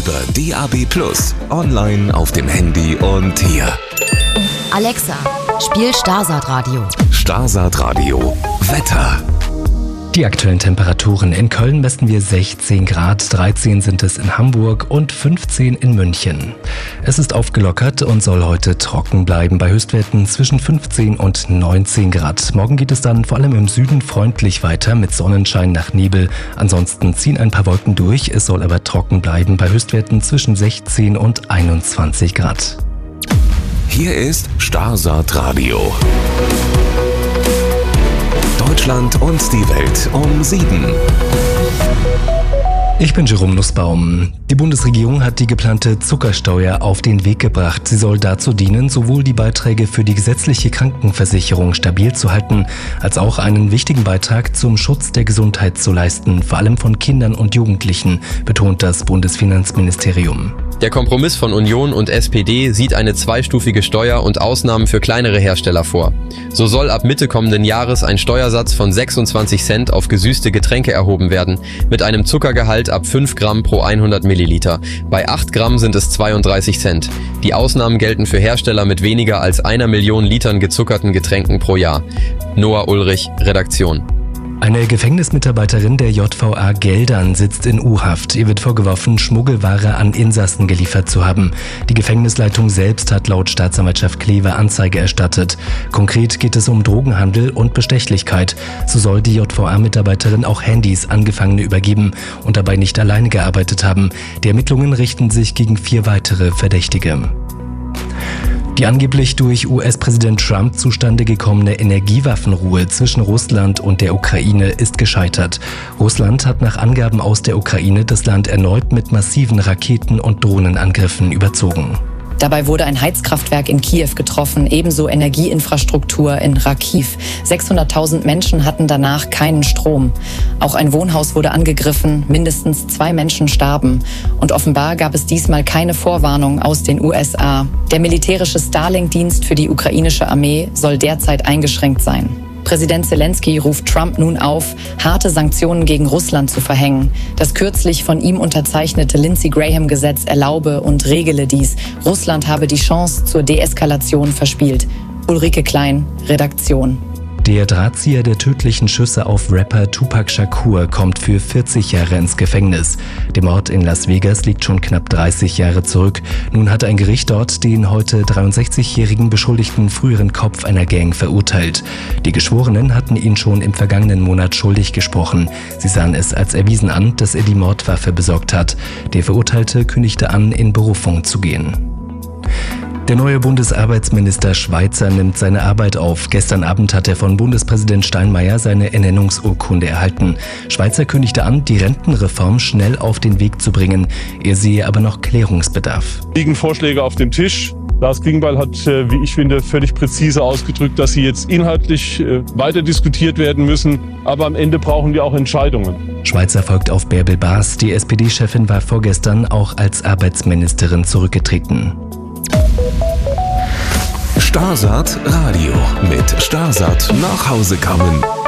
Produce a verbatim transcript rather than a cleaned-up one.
über D A B plus, online auf dem Handy und hier. Alexa, spiel Starsat Radio. Starsat Radio Wetter. Die aktuellen Temperaturen: in Köln messen wir sechzehn Grad, dreizehn sind es in Hamburg und fünfzehn in München. Es ist aufgelockert und soll heute trocken bleiben bei Höchstwerten zwischen fünfzehn und neunzehn Grad. Morgen geht es dann vor allem im Süden freundlich weiter mit Sonnenschein nach Nebel. Ansonsten ziehen ein paar Wolken durch, es soll aber trocken bleiben bei Höchstwerten zwischen sechzehn und einundzwanzig Grad. Hier ist Starsat Radio. Deutschland und die Welt um sieben. Ich bin Jerome Nussbaum. Die Bundesregierung hat die geplante Zuckersteuer auf den Weg gebracht. Sie soll dazu dienen, sowohl die Beiträge für die gesetzliche Krankenversicherung stabil zu halten, als auch einen wichtigen Beitrag zum Schutz der Gesundheit zu leisten, vor allem von Kindern und Jugendlichen, betont das Bundesfinanzministerium. Der Kompromiss von Union und S P D sieht eine zweistufige Steuer und Ausnahmen für kleinere Hersteller vor. So soll ab Mitte kommenden Jahres ein Steuersatz von sechsundzwanzig Cent auf gesüßte Getränke erhoben werden, mit einem Zuckergehalt ab fünf Gramm pro hundert Milliliter. Bei acht Gramm sind es zweiunddreißig Cent. Die Ausnahmen gelten für Hersteller mit weniger als einer Million Litern gezuckerten Getränken pro Jahr. Noah Ulrich, Redaktion. Eine Gefängnismitarbeiterin der J V A Geldern sitzt in U-Haft. Ihr wird vorgeworfen, Schmuggelware an Insassen geliefert zu haben. Die Gefängnisleitung selbst hat laut Staatsanwaltschaft Kleve Anzeige erstattet. Konkret geht es um Drogenhandel und Bestechlichkeit. So soll die J V A-Mitarbeiterin auch Handys an Gefangene übergeben und dabei nicht alleine gearbeitet haben. Die Ermittlungen richten sich gegen vier weitere Verdächtige. Die angeblich durch U S-Präsident Trump zustande gekommene Energiewaffenruhe zwischen Russland und der Ukraine ist gescheitert. Russland hat nach Angaben aus der Ukraine das Land erneut mit massiven Raketen- und Drohnenangriffen überzogen. Dabei wurde ein Heizkraftwerk in Kiew getroffen, ebenso Energieinfrastruktur in Rakiw. sechshunderttausend Menschen hatten danach keinen Strom. Auch ein Wohnhaus wurde angegriffen, mindestens zwei Menschen starben. Und offenbar gab es diesmal keine Vorwarnung aus den U S A. Der militärische Starlink-Dienst für die ukrainische Armee soll derzeit eingeschränkt sein. Präsident Zelensky ruft Trump nun auf, harte Sanktionen gegen Russland zu verhängen. Das kürzlich von ihm unterzeichnete Lindsey-Graham-Gesetz erlaube und regele dies. Russland habe die Chance zur Deeskalation verspielt. Ulrike Klein, Redaktion. Der Drahtzieher der tödlichen Schüsse auf Rapper Tupac Shakur kommt für vierzig Jahre ins Gefängnis. Der Mord in Las Vegas liegt schon knapp dreißig Jahre zurück. Nun hat ein Gericht dort den heute dreiundsechzigjährigen beschuldigten früheren Kopf einer Gang verurteilt. Die Geschworenen hatten ihn schon im vergangenen Monat schuldig gesprochen. Sie sahen es als erwiesen an, dass er die Mordwaffe besorgt hat. Der Verurteilte kündigte an, in Berufung zu gehen. Der neue Bundesarbeitsminister Schweizer nimmt seine Arbeit auf. Gestern Abend hat er von Bundespräsident Steinmeier seine Ernennungsurkunde erhalten. Schweizer kündigte an, die Rentenreform schnell auf den Weg zu bringen. Er sehe aber noch Klärungsbedarf. Liegen Vorschläge auf dem Tisch. Lars Klingbeil hat, wie ich finde, völlig präzise ausgedrückt, dass sie jetzt inhaltlich weiter diskutiert werden müssen. Aber am Ende brauchen wir auch Entscheidungen. Schweizer folgt auf Bärbel Baas. Die S P D-Chefin war vorgestern auch als Arbeitsministerin zurückgetreten. Starsat Radio mit Starsat nach Hause kommen.